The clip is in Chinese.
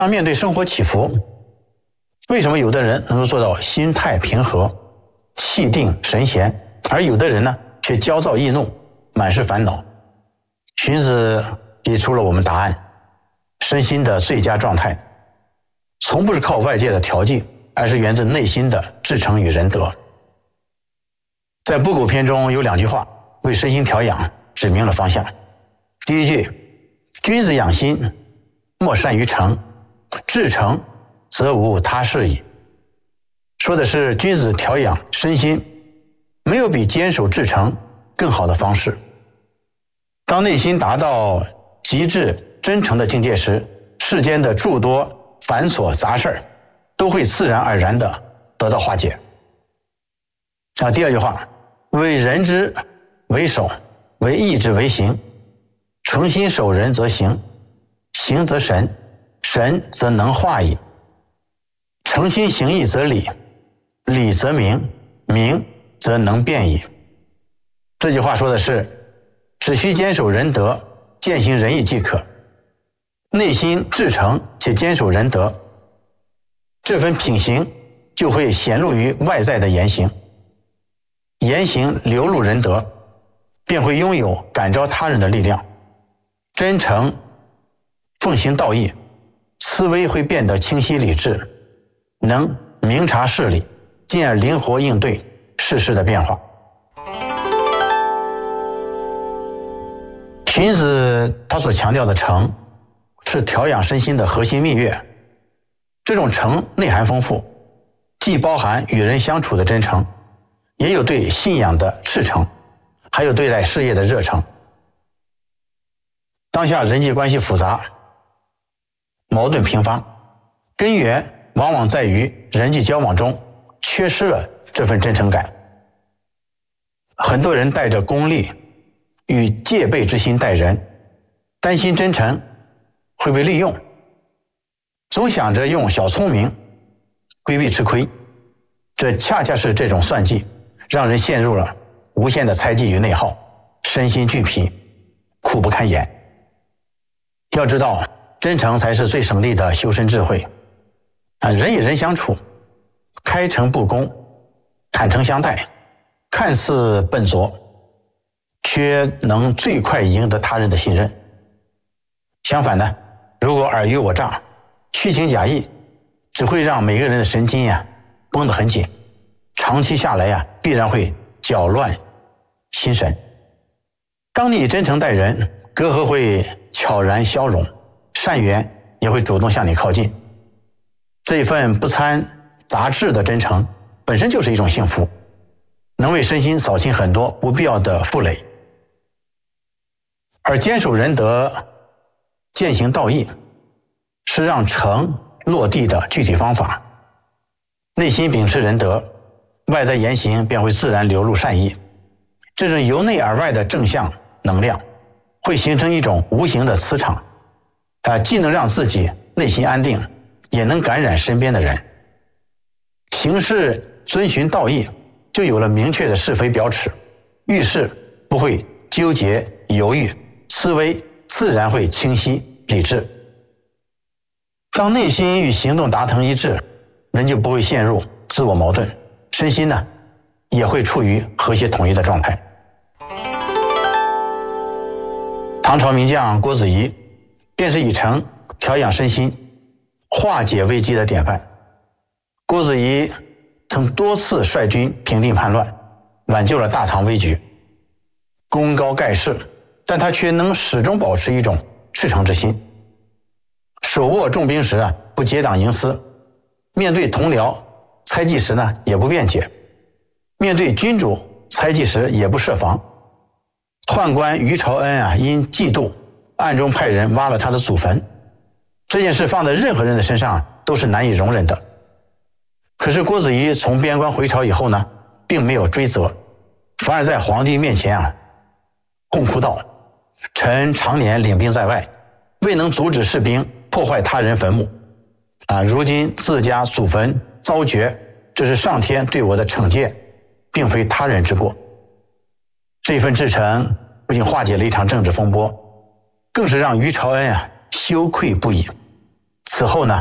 当面对生活起伏，为什么有的人能够做到心态平和、气定神闲，而有的人呢却焦躁易怒、满是烦恼？荀子给出了我们答案：身心的最佳状态，从不是靠外界的调剂，而是源自内心的至诚与仁德。在《布谷篇》中有2句话为身心调养指明了方向。第一句：君子养心，莫善于诚，至诚则无他事矣。说的是君子调养身心，没有比坚守至诚更好的方式。当内心达到极致真诚的境界时，世间的诸多繁琐杂事都会自然而然地得到化解。第二句话：为人之为守，为义之为行。诚心守人则行，行则神，神则能化矣。诚心行义则理，理则明，明则能变矣。这句话说的是，只需坚守仁德，践行仁义即可。内心至诚且坚守仁德，这份品行就会显露于外在的言行。言行流露仁德，便会拥有感召他人的力量。真诚奉行道义，思维会变得清晰理智，能明察事理，进而灵活应对世事的变化。荀子他所强调的诚，是调养身心的核心蜜月。这种诚内涵丰富，既包含与人相处的真诚，也有对信仰的赤诚，还有对待事业的热诚。当下人际关系复杂，矛盾频发，根源往往在于人际交往中缺失了这份真诚感。很多人带着功利与戒备之心待人，担心真诚会被利用，总想着用小聪明规避吃亏。这恰恰是这种算计，让人陷入了无限的猜忌与内耗，身心俱疲，苦不堪言。要知道，真诚才是最省力的修身智慧。人与人相处，开诚布公，坦诚相待，看似笨拙，却能最快赢得他人的信任。相反呢，如果尔虞我诈、虚情假意，只会让每个人的神经绷得很紧，长期下来必然会搅乱心神。当你真诚待人，隔阂会悄然消融，善缘也会主动向你靠近。这一份不掺杂质的真诚，本身就是一种幸福，能为身心扫清很多不必要的负累。而坚守仁德、践行道义，是让诚落地的具体方法。内心秉持仁德，外在言行便会自然流露善意。这种由内而外的正向能量，会形成一种无形的磁场，既能让自己内心安定，也能感染身边的人。行事遵循道义，就有了明确的是非标尺，遇事不会纠结犹豫，思维自然会清晰理智。当内心与行动达成一致，人就不会陷入自我矛盾，身心呢也会处于和谐统一的状态。唐朝名将郭子仪便是以诚调养身心、化解危机的典范。郭子仪曾多次率军平定叛乱，挽救了大唐危局，功高盖世，但他却能始终保持一种赤诚之心。手握重兵时不结党营私，面对同僚猜忌时也不辩解，面对君主猜忌时也不设防。宦官于朝恩因嫉妒暗中派人挖了他的祖坟，这件事放在任何人的身上都是难以容忍的。可是郭子仪从边关回朝以后呢，并没有追责，反而在皇帝面前痛哭道：臣常年领兵在外，未能阻止士兵破坏他人坟墓，如今自家祖坟遭掘，这是上天对我的惩戒，并非他人之过。这份至诚不仅化解了一场政治风波，更是让于朝恩羞愧不已。 此后呢，